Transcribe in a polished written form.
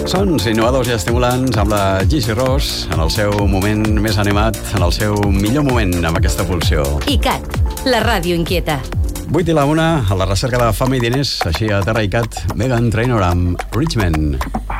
Sons innovadors i estimulants amb la Gigi Ross en el seu moment més animat, en el seu millor moment amb aquesta pulsió. ICAT, la ràdio inquieta. 8 i la 1, a la recerca de fama i diners, així a Terra ICAT, Meghan Trainor amb Richmond.